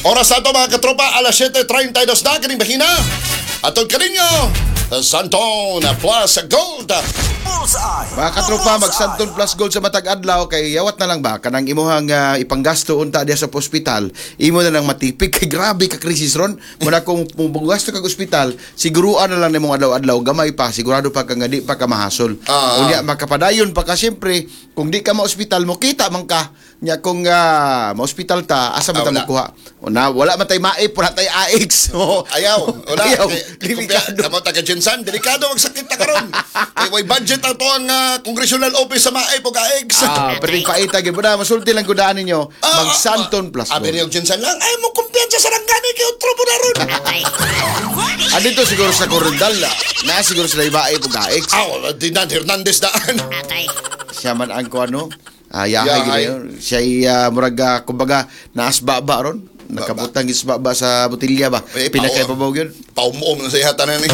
Oras na ito mga katropa, alas 7:32 na kaning bahina. Atod kaninyo, Santon Plus Gold. Mga katropa, mag-Santon Plus Gold sa matag adlaw kay yawat na lang ba kanang imuhang ipanggasto unta diya sa ospital, imo na lang matipig kay grabe ka krisis ron. Muna kung gasto kag ospital, siguruan na lang nimo adlaw-adlaw gamay pa, sigurado pa kang di pa ka mahasol. Unya makapadayon pa ka syempre kung di ka ma-ospital mo kita man ka nya kung ma-ospital ta asa man ta makuha. Una wala man tay maip, wala tay AX. Ayaw, wala. Ayaw. Delikado. Kamo taga Jensan, delikado magsakit ta karon. Kay way budget ato ang congressional office sa maip ug AX. Pwedeng paita gyud na masulti lang gudaan ninyo mag-Santon Plus Gold. Abi niyo Jensan lang, ay mo kumpiyansa sa rangani kay utro mo na ron. Dito siguro sa Corondal na siguro sila maip ug AX. Dinan Hernandez daan. Siya man ang kuano. Yahay yun. Siya murag kumbaga naasbaba ron. Nakabutang isbaba sa botilya ba? Pinakaibabaw yun. Paumuom na sa ihatan na ni.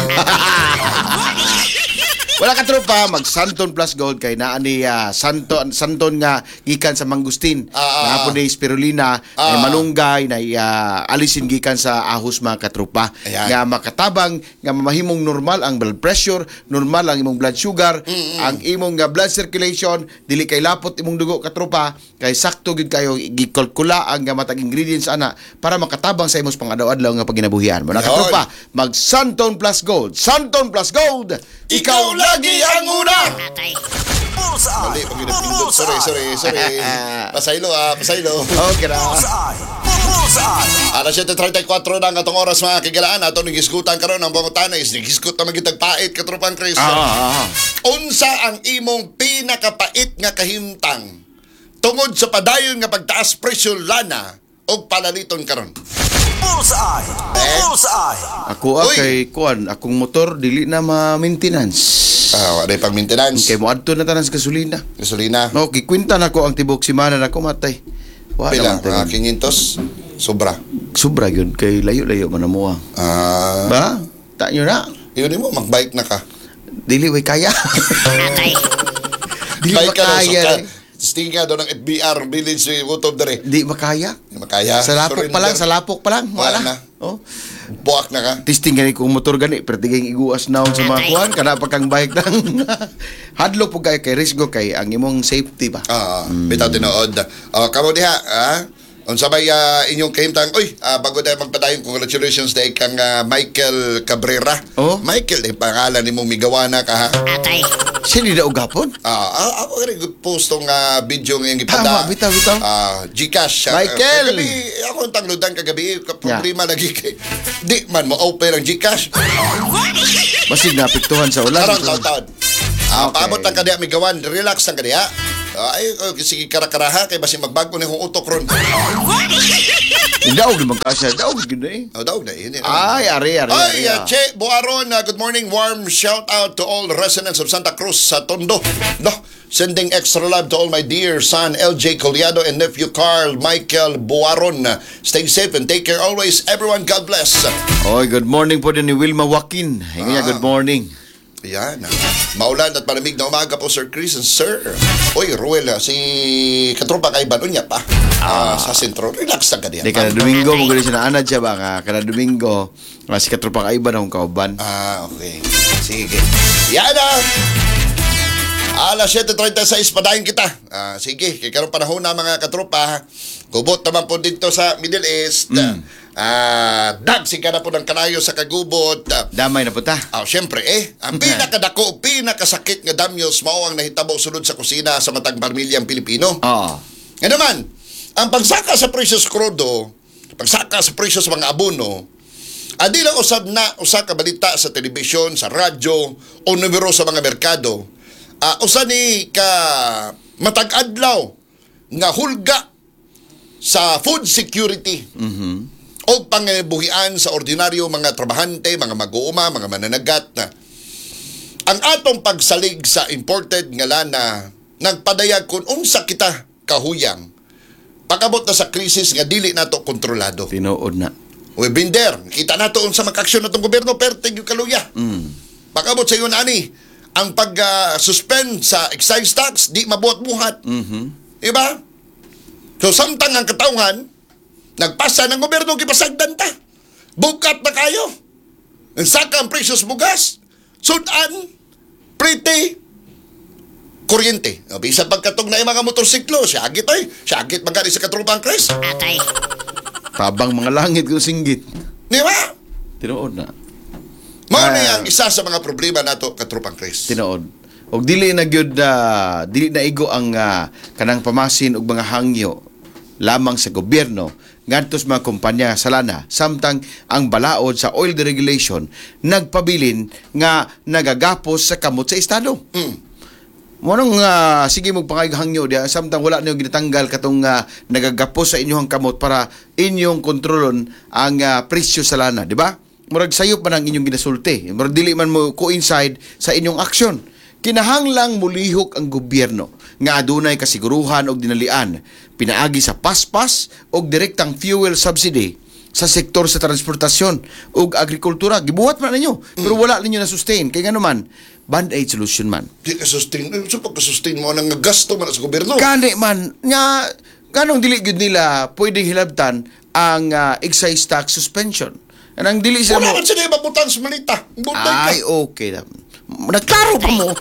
Wala ka tropa, mag-Santon Plus Gold kay naa ni Santon nga gikan sa mangustin. Napo ni spirulina, ay malunggay, na alisin gikan sa ahos mga katropa. Nga makatabang, nga mamahimong normal ang blood pressure, normal ang imong blood sugar, ang imong blood circulation, dili kay lapot imong dugo katropa, kay sakto gid kayo gikalkula ang matag ingredients ana para makatabang sa imong pang-adlaw-adlaw nga paginabuhian. Mga katropa, mag-Santon Plus Gold. Santon Plus Gold. Ikaw lagi ang una! Mali, pag-inapindot. Sorry. Pasaylo. Okay na. Alas 7:34 na ang atong oras mga kigalaan. Ato nagiskutan karon ang bangutana is nagiskut na magitagpait katropang Chris. Unsa ang imong pinakapait nga kahimtang tungod sa padayon nga pagtaas presyo lana o palaliton karon? Ako kay kuan, akong motor dili na ma-maintenance. Wala pang maintenance. Kay mo adto na tanan sa gasolina. No, gikwinta nako ang tibok semana nako matay. Pila? 500? Sobra yun kay layo-layo man mo. Ba? Ta nyo na. Yun mo magbike na ka. Dili way kaya. Dili makaya. Stinga doon ng FBR village utop dere. Di makaya. Sa lapok pa lang. Wala na. Buak na ka. Testing gani kung motor gani pero tigay iguas naon sa mga kuan kana pa kang bike nang hadlo po kay risgo kay ang imong safety ba. Bitaw tinuod. Kamo diha, unsa bay inyong kahimtang? Bago tayo magpadayon, congratulations dahil kang Michael Cabrera. Michael, pangalan ni mong migawana ka ha? Sino na ugapon? Ako rin post tong video ngayong ipada. Bitaw. Gcash. Michael! Kagabi, ako ang tangludan kagabi. Problema lagi kay di man mo open ang Gcash. Masig napiktuhan sa ulan. Taon. Paabot lang kadiya migawan. Relax lang kadiya. Sige karakaraha kay basi magbago na yung utok ron. Daog naman kasi. Daog na eh. Daog na yun. Ari. Che Buaron, good morning. Warm shout out to all residents of Santa Cruz sa Tondo. Sending extra love to all my dear son LJ Collado and nephew Carl Michael Buaron. Stay safe and take care always. Everyone, God bless. Good morning po din ni Wilma Joaquin. Good morning. Yan. Maulan at malamig na umaga po, Sir Chris and Sir. Ruel, si katropa kay Banunya pa. Sa sentro. Relax lang ka diyan. Kada Domingo, magaling siya na anad siya ba? Kada Domingo, si katropa kay Iban akong kauban. Okay. Sige. Yan na. Alas 7:36, padayon kita. Sige, kay karong panahon na mga katropa. Gubot naman po dito sa Middle East. Dagsig ka na po ng kanayo sa kagubot. Damay na po ta. Siyempre ang pinakadako, pinakasakit nga damyos mao ang nahitabo sulod sa kusina sa matag pamilyang Pilipino. Nga naman, ang pagsaka sa presyo sa krudo, pagsaka sa presyo sa mga abono, di lang usab na usa ka balita sa telebisyon, sa radyo o numero sa mga merkado. Usa ni ka matag-adlaw nga hulga sa food security. O pangibuhian sa ordinaryo mga trabahante, mga mag-uuma, mga mananagat na ang atong pagsalig sa imported nga lana nagpadayag kung unsa kita kahuyang pakabot na sa krisis nga dili nato kontrolado. Tinuod na. Binder, kita nato unsa makaksyon natong gobyerno pertig yung kaluya. Pakabot sa iyon ani ang pag-suspend sa excise tax di mabuhat-buhat. Diba? So samtang ang katawhan Nagpasa ng gobyerno gipasagdan ta. Bukat na kayo. Ang saka ang presyos bugas. Sudan, pretty, kuryente. O, bisa pagkatong na yung mga motorsiklo, siagit ay. Siagit magkari sa katrupang Chris. Atay. Tabang mga langit kung singgit. Di ba? Tinuod na. Mao na ang isa sa mga problema nato katrupang Chris. Tinuod. Og dili na gyud dili na igo ang kanang pamasin og mga hangyo lamang sa gobyerno ngadto sa mga kumpanya sa lana samtang ang balaod sa oil deregulation nagpabilin nga nagagapos sa kamot sa estado. Monong sige mo pangayog hangyo dia samtang wala niyo ginatanggal katong nagagapos sa inyong kamot para inyong kontrolon ang presyo sa lana, di ba? Murag sayop man ang inyong ginasulti. Murag dili man mo coincide sa inyong aksyon. Kinahanglang mulihok ang gobyerno nga adunay kasiguruhan og dinalian pinaagi sa paspas og direktang fuel subsidy sa sektor sa transportasyon ug agrikultura. Gibuhat man ninyo pero wala ninyo na sustain kay ngano man band-aid solution man. Di ka sustain. So pagka-sustain mo nang gasto man sa gobyerno. Kani man nga kanong dili gyud nila pwedeng hilabtan ang excise tax suspension. Anang dili sila Wala mo. man sila mabutang sa malita. Butang Ay, okay na. Nagklaro pa mo.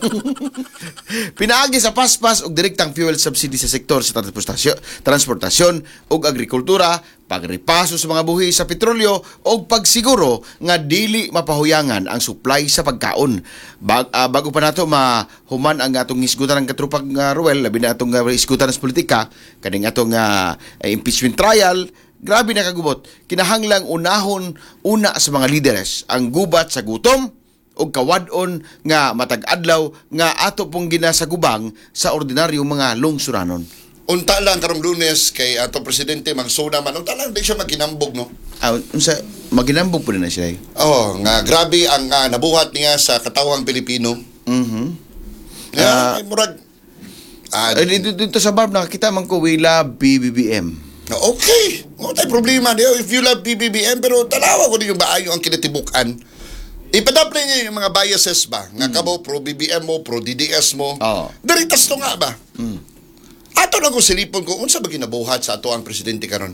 Pinaagi sa paspas og direktang fuel subsidy sa sektor sa transportasyon ug agrikultura, pagripaso sa mga buhi sa petrolyo ug pagsiguro nga dili mapahuyangan ang supply sa pagkaon. Bago pa nato mahuman ang atong isgutan ng katrupag Ruel, labi na atong isgutan sa politika, kaning atong impeachment trial. Grabe na kagubot. Kinahanglang unahon una sa mga lideres ang gubat sa gutom o kawadon nga matag adlaw nga ato pong ginasagubang sa ordinaryong mga lungsuranon. Unta lang karong Lunes kay ato presidente magsuna man. Unta lang di siya maginambog no. Unsa maginambog po na siya. Oh, nga grabe ang nabuhat niya sa katawang Pilipino. Murag Dito sa Barb nakakita man ko we love BBBM. okay. Wala tayong problema niyo if you love BBBM pero talawa ko din yung maayo ang kinatibukan. Ipadap na niya yung mga biases ba? Nga ka mo, pro BBM mo, pro DDS mo. Oo. Daritas to nga ba? Ato lang kung silipon ko, unsa ba ginabuhat sa ato ang presidente karon?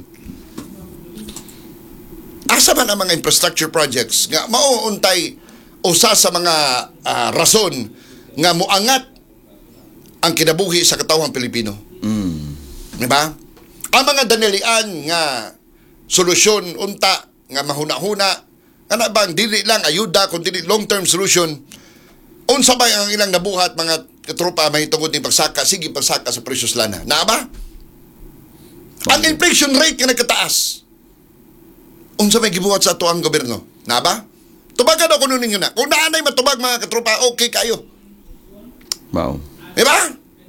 Asa man ang mga infrastructure projects nga mauuntay usa sa mga rason nga muangat ang kinabuhi sa katawang Pilipino. Diba? Ang mga danilian nga solusyon unta nga mahuna-huna ana bang dili lang ayuda kundi long-term solution. Unsa ba ang ilang nabuhat mga katropa mahitungod ni pagsaka sige pagsaka sa presyos lana. Na ba? Ang inflation rate nga nagkataas. Unsa may gibuhat sa ato ang gobyerno? Na ba? Tubagan ako nun ninyo na. Kung naanay matubag mga katropa, okay kayo. Wow. Diba?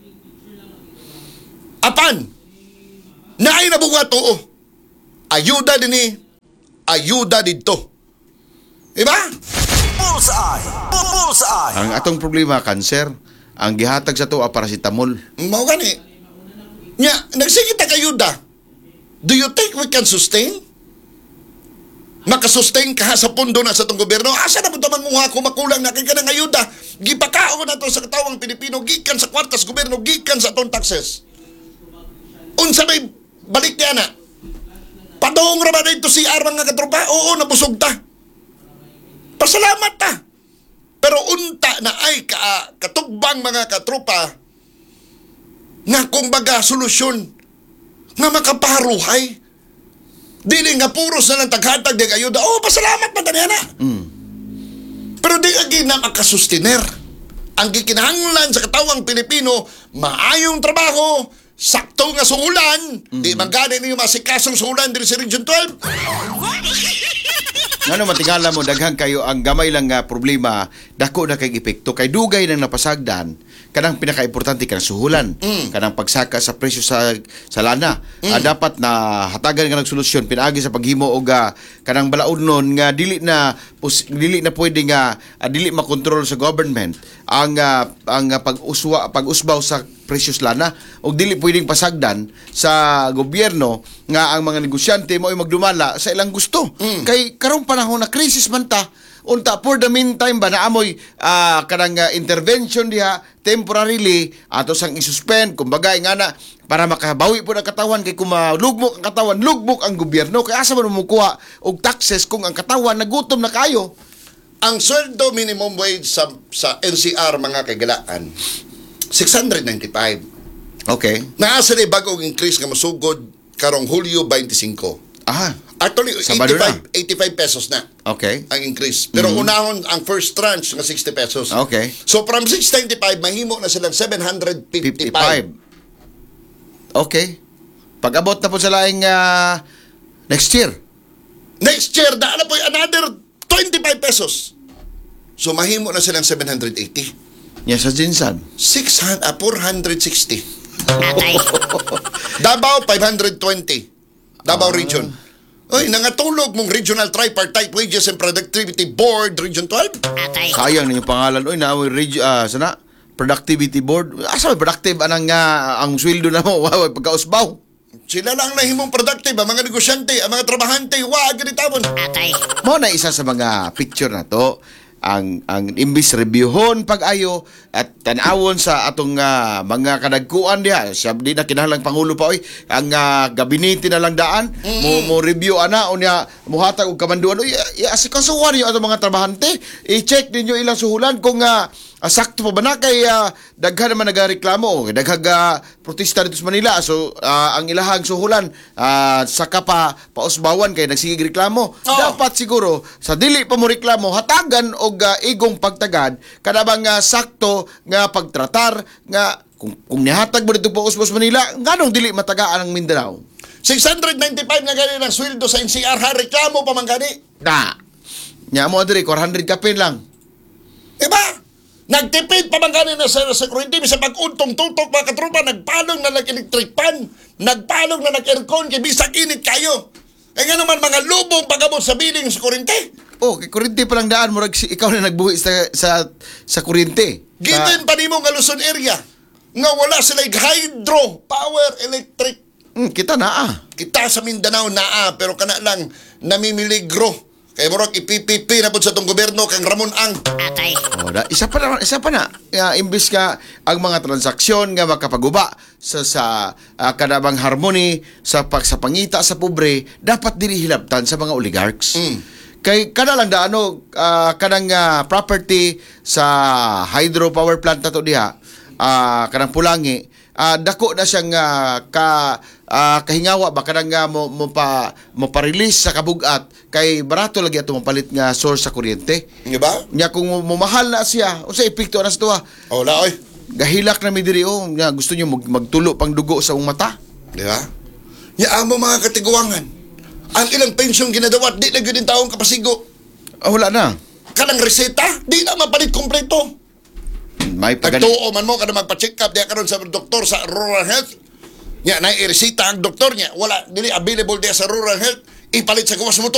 Apan? Naay nabuhat oo. Ayuda din ayuda dito. Diba? Bullseye! Bullseye! Ang atong problema kanser, ang gihatag sa tuwa paracetamol. Mao gani. Nya, nagsigit ang ayuda. Do you think we can sustain? Makasustain ka sa pundo na sa itong gobyerno? Asa na po ito manguha kung makulang na kay ka ng ayuda? Gipakao na ito sa katawang Pilipino, gikan sa kwartas gobyerno, gikan sa itong taxes. Unsa may balik niya na? Padong ra ba na ito si Arman nga katropa? Oo, nabusog ta. Pasalamat ta. Pero unta na ay katugbang mga katropa nga kumbaga solusyon nga makaparuhay. Dili nga puros na lang taghatag ng ayuda. Oh, pasalamat pa taniya na. Pero di agi na makasustiner. Ang gikinahanglan sa katawang Pilipino, maayong trabaho, sakto nga sungulan, di magkano ninyo masikasong sungulan diri sa Region 12. Ngano matingala mo daghang kayo ang gamay lang nga problema dako na kay epekto kay dugay nang napasagdan kanang pinakaimportante kanang suhulan kanang pagsaka sa presyo sa lana dapat na hatagan nga nagsolusyon pinaagi sa paghimo og kanang balaodnon nga dili na pwede nga dili makontrol sa government ang pag-usbaw sa presyo sa lana og dili pwedeng pasagdan sa gobyerno nga ang mga negosyante mao magdumala sa ilang gusto kay karong panahon na krisis man ta unta for the meantime ba naamoy kanang intervention diha temporarily ato sang isuspend kumbaga nga na para makabawi po ang katawan kay kung malugmok ang katawan, lugbok ang gobyerno. Kaya asa man mo kuha og taxes kung ang katawan nagutom na kayo. Ang sweldo minimum wage sa NCR mga kagalaan 695. Okay. Naasa na bagong increase nga masugod karong Hulyo 25. Aha. Actually, Sabado na. 85 pesos na Okay. ang increase. Pero unahon ang first tranche nga 60 pesos. Okay. So from 695, mahimo na silang 755. 55. Okay. Pag-abot na po sa laing next year. Next year, daan na po yung another 25 pesos. So mahimo na silang 780. Yan sa Jinsan. 460. Atay. Davao, 520. Davao Region. Oy, nangatulog mong Regional Tripartite Wages and Productivity Board, Region 12. Atay. Sayang ninyo pangalan. Oy, naamoy sana Productivity Board. Asa may productive anang ang sweldo na mo? Wow, pagkausbaw. Sila lang nahimong productive, ang mga negosyante, ang mga trabahante, wag ganitamon. Atay. Mo na isa sa mga picture na to ang imbis reviewhon pag-ayo at tanawon sa atong mga kadagkuan diha siya di na kinahanglang pangulo pa oy ang gabinete na lang daan mo review ana unya muhatag og kamanduan oy asikasuhan niyo atong mga trabahante i-check ninyo ilang suhulan kung sakto pa ba na kay daghan naman nagareklamo daghag protesta dito sa Manila so ang ilahang suhulan saka pa pausbawan kay nagsigig reklamo dapat siguro sa dili pa mo reklamo hatagan og igong pagtagad kada bang sakto nga pagtratar nga kung nihatag mo dito pausbos Manila nganong dili matagaan ang Mindanao 695 na gani ng sweldo sa NCR, ha, reklamo pa man gani. Nya mo diri 400 kapin lang. Diba? Nagtipid pa man gani na sa kuryente sa pag-untong tutok mga katropa, nagpalong na nag-electric pan, nagpalong na nag-aircon, kay bisag init kayo. Eh nga naman mga lubong pagabot sa biling sa kuryente. Oh, kay kuryente pa lang daan murag ikaw na nagbuhi sa kuryente. Given pa nimo nga Luzon area nga wala sila hydro power electric. Kita naa. Kita sa Mindanao naa pero kana lang namimiligro. Kay murag ipipipi na pud sa tong gobyerno kang Ramon Ang. Atay. Oh, isa pa na. Imbis nga ang mga transaksyon nga makapaguba sa kadabang harmony sa pangita sa pobre dapat dili hilabtan sa mga oligarchs. Kay kada lang daano kanang property sa hydropower plant nato diha kanang Pulangi dako na siyang kahingawa ba kanang mo pa-release sa kabugat kay barato lagi ato mapalit nga source sa kuryente. Di ba? Nya kung mumahal na siya unsa epekto na sa tuwa? Wala oy. Gahilak na mi diri nga gusto niyo magtulo pang dugo sa imong mata. Di ba? Ya amo mga katiguangan. Ang ilang pensyong ginadawat di na gyud taong kapasigo. Wala na. Kanang reseta di na mapalit kompleto. May Pagtuo man mo kada magpa-check up diya karon sa doktor sa rural health. Nya na iresita ang doktor niya wala dili available diya sa rural health ipalit sa gawas mo to.